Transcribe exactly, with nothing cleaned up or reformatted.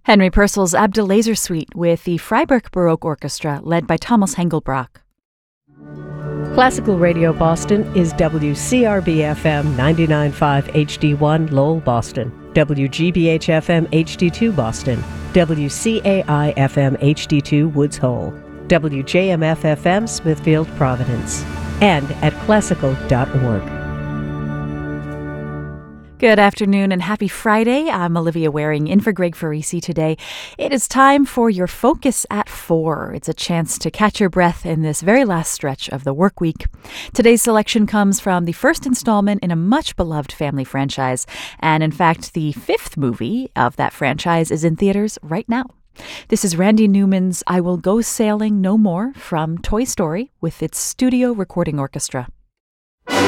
Henry Purcell's Abdelaser Suite with the Freiburg Baroque Orchestra led by Thomas Hengelbrock. Classical Radio Boston is W C R B F M ninety-nine point five H D one Lowell, Boston, W G B H F M H D two Boston, W C A I F M H D two Woods Hole, W J M F F M Smithfield, Providence, and at classical dot org. Good afternoon and happy Friday. I'm Olivia Waring in for Greg Farisi today. It is time for your Focus at Four. It's a chance to catch your breath in this very last stretch of the work week. Today's selection comes from the first installment in a much beloved family franchise. And in fact, the fifth movie of that franchise is in theaters right now. This is Randy Newman's I Will Go Sailing No More from Toy Story with its studio recording orchestra.